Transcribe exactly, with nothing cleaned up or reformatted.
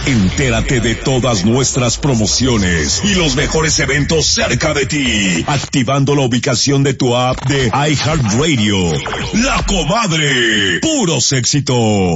Entérate de todas nuestras promociones y los mejores eventos cerca de ti, activando la ubicación de tu app de iHeartRadio. La Comadre, puros éxitos.